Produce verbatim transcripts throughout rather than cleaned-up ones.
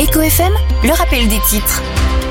Eco F M, le rappel des titres.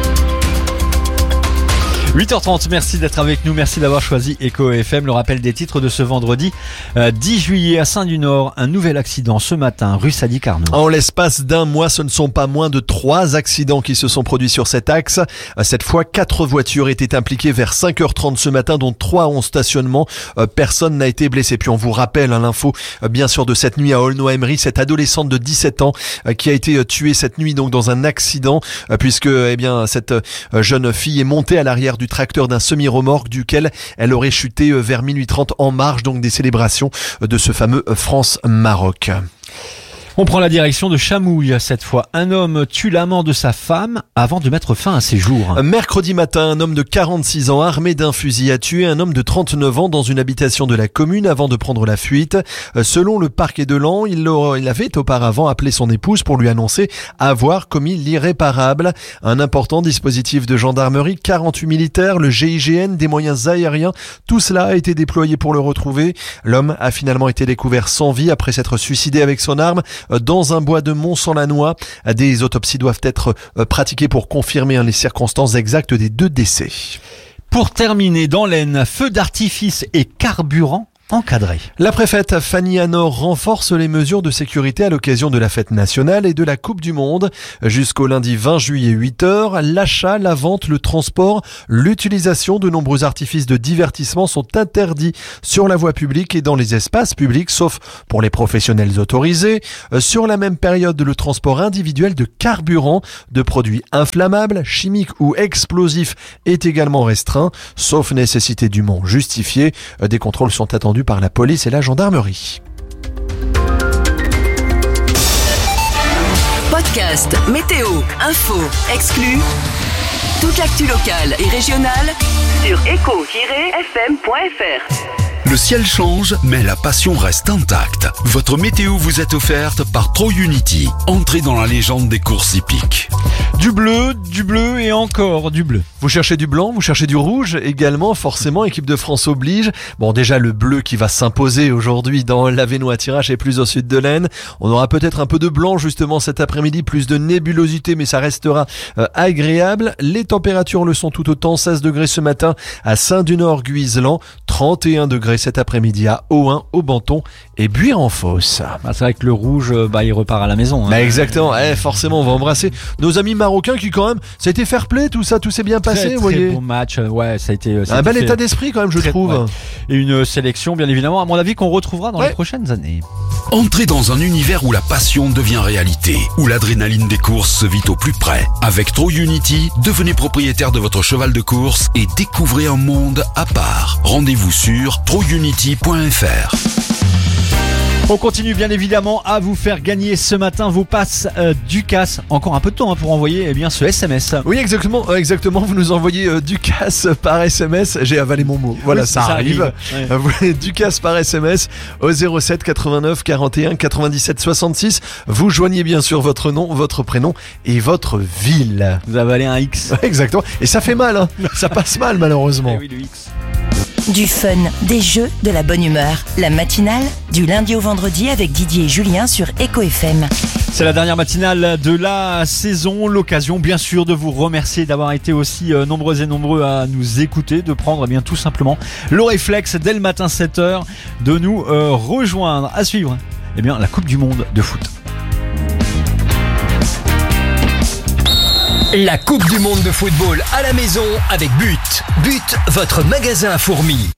huit heures trente, merci d'être avec nous, merci d'avoir choisi Eco F M. Le rappel des titres de ce vendredi euh, dix juillet à Saint-du-Nord. Un nouvel accident ce matin, rue Sadi Carnot. En l'espace d'un mois, ce ne sont pas moins de trois accidents qui se sont produits sur cet axe. Cette fois, quatre voitures étaient impliquées vers cinq heures trente ce matin, dont trois en stationnement. Personne n'a été blessé. Puis on vous rappelle hein, l'info, bien sûr, de cette nuit à Aulnoy-Emery, cette adolescente de dix-sept ans qui a été tuée cette nuit donc dans un accident, puisque eh bien cette jeune fille est montée à l'arrière du tracteur d'un semi-remorque duquel elle aurait chuté vers minuit trente en marge donc des célébrations de ce fameux France-Maroc. On prend la direction de Chamouille cette fois. Un homme tue l'amant de sa femme avant de mettre fin à ses jours. Mercredi matin, un homme de quarante-six ans armé d'un fusil a tué un homme de trente-neuf ans dans une habitation de la commune avant de prendre la fuite. Selon le parquet de Laon, il avait auparavant appelé son épouse pour lui annoncer avoir commis l'irréparable. Un important dispositif de gendarmerie, quarante-huit militaires, le G I G N, des moyens aériens, tout cela a été déployé pour le retrouver. L'homme a finalement été découvert sans vie après s'être suicidé avec son arme dans un bois de Mont-Sans-Lanois. Des autopsies doivent être pratiquées pour confirmer les circonstances exactes des deux décès. Pour terminer, dans l'Aisne, feu d'artifice et carburant encadré. La préfète Fanny Hanor renforce les mesures de sécurité à l'occasion de la fête nationale et de la Coupe du Monde. Jusqu'au lundi vingt juillet huit heures, l'achat, la vente, le transport, l'utilisation de nombreux artifices de divertissement sont interdits sur la voie publique et dans les espaces publics, sauf pour les professionnels autorisés. Sur la même période, le transport individuel de carburant, de produits inflammables, chimiques ou explosifs est également restreint, sauf nécessité dûment justifiée. Des contrôles sont attendus par la police et la gendarmerie. Podcast, météo, info, exclus. Toute l'actu locale et régionale sur eco tiret f m point f r. Le ciel change, mais la passion reste intacte. Votre météo vous est offerte par TroUnity. Entrez dans la légende des courses hippiques. Du bleu, du bleu et encore du bleu. Vous cherchez du blanc, vous cherchez du rouge également, forcément, équipe de France oblige. Bon, déjà le bleu qui va s'imposer aujourd'hui dans l'Avesnois-Tirage et plus au sud de l'Aisne. On aura peut-être un peu de blanc justement cet après-midi, plus de nébulosité, mais ça restera euh, agréable. Les températures le sont tout autant, seize degrés ce matin à Saint-du-Nord-Guiselan, trente et un degrés cet après-midi à Ohain, au Banton et Buire-en-Fosse. Bah, c'est vrai que le rouge, bah, il repart à la maison. Hein. Bah, exactement, eh, forcément on va embrasser nos amis marocains qui quand même, ça a été fair play tout ça, tout s'est bien passé, très, vous voyez. Très bon match, ouais, ça a été... Ça un a bel été état d'esprit quand même je très, trouve. Ouais. Et une sélection bien évidemment, à mon avis, qu'on retrouvera dans ouais. les prochaines années. Entrez dans un univers où la passion devient réalité, où l'adrénaline des courses se vit au plus près. Avec TroUnity, devenez propriétaire de votre cheval de course et découvrez un monde à part. Rendez-vous sur tro unity point f r. On continue bien évidemment à vous faire gagner ce matin vos passes euh, Ducasse. Encore un peu de temps hein, pour envoyer eh bien, ce S M S. Oui, exactement, exactement. Vous nous envoyez euh, Ducasse par S M S. J'ai avalé mon mot. Voilà, oui, ça, ça arrive. arrive. Ouais. Vous voulez Ducasse par S M S au zéro sept quatre-vingt-neuf quarante et un quatre-vingt-dix-sept soixante-six. Vous joignez bien sûr votre nom, votre prénom et votre ville. Vous avalez un X. Ouais, exactement. Et ça fait mal, hein. Ça passe mal malheureusement. Eh oui, le X. Du fun, des jeux, de la bonne humeur. La matinale, du lundi au vendredi avec Didier et Julien sur Eco F M. C'est la dernière matinale de la saison. L'occasion, bien sûr, de vous remercier d'avoir été aussi euh, nombreux et nombreux à nous écouter, de prendre eh bien tout simplement le réflexe dès le matin sept heures de nous euh, rejoindre. À suivre eh bien, la Coupe du Monde de foot. La Coupe du Monde de football à la maison avec But. But, votre magasin à fourmis.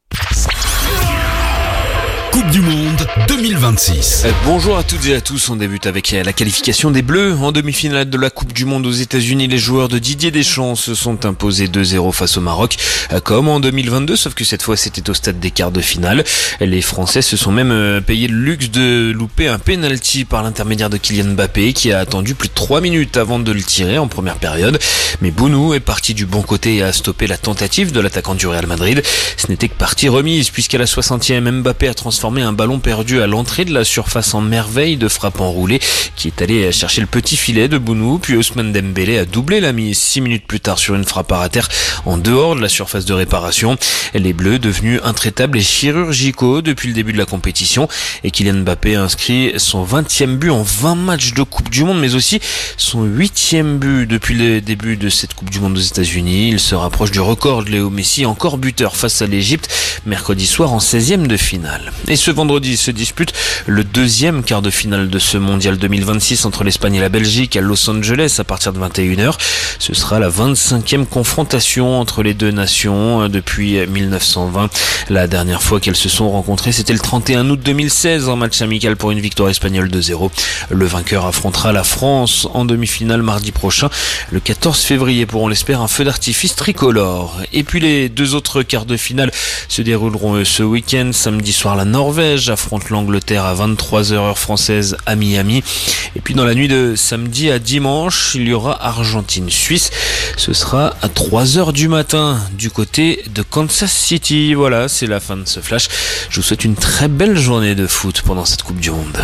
Coupe du Monde deux mille vingt-six. Bonjour à toutes et à tous, on débute avec la qualification des Bleus. En demi-finale de la Coupe du Monde aux États-Unis, les joueurs de Didier Deschamps se sont imposés deux zéro face au Maroc, comme en deux mille vingt-deux, sauf que cette fois c'était au stade des quarts de finale. Les Français se sont même payé le luxe de louper un penalty par l'intermédiaire de Kylian Mbappé, qui a attendu plus de trois minutes avant de le tirer en première période. Mais Bounou est parti du bon côté et a stoppé la tentative de l'attaquant du Real Madrid. Ce n'était que partie remise, puisqu'à la soixantième, Mbappé a transformé transformé un ballon perdu à l'entrée de la surface en merveille de frappe enroulée, qui est allé chercher le petit filet de Bounou, puis Ousmane Dembélé a doublé la mise six minutes plus tard sur une frappe à terre en dehors de la surface de réparation. Les Bleus devenus intraitables et chirurgicaux depuis le début de la compétition, et Kylian Mbappé a inscrit son vingtième but en vingt matchs de Coupe du Monde, mais aussi son huitième but depuis le début de cette Coupe du Monde aux États-Unis. Il se rapproche du record de Léo Messi, encore buteur face à l'Égypte, mercredi soir en seizième de finale. Et ce vendredi se dispute le deuxième quart de finale de ce mondial deux mille vingt-six entre l'Espagne et la Belgique à Los Angeles à partir de vingt et une heures. Ce sera la vingt-cinquième confrontation entre les deux nations depuis mille neuf cent vingt. La dernière fois qu'elles se sont rencontrées, c'était le trente et un août deux mille seize en match amical pour une victoire espagnole deux zéro. Le vainqueur affrontera la France en demi-finale mardi prochain, le quatorze février, pour on l'espère un feu d'artifice tricolore. Et puis les deux autres quarts de finale se dérouleront ce week-end. Samedi soir, la Norvège affronte l'Angleterre à vingt-trois heures heure française à Miami. Et puis dans la nuit de samedi à dimanche, il y aura Argentine-Suisse. Ce sera à trois heures du matin du côté de Kansas City. Voilà, c'est la fin de ce flash. Je vous souhaite une très belle journée de foot pendant cette Coupe du Monde.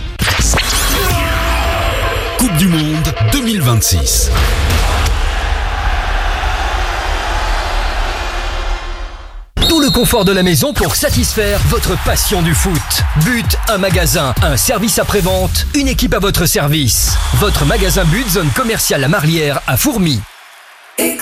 Coupe du Monde deux mille vingt-six. Tout le confort de la maison pour satisfaire votre passion du foot. But, un magasin, un service après-vente, une équipe à votre service. Votre magasin But, zone commerciale La Marlière à Fourmies.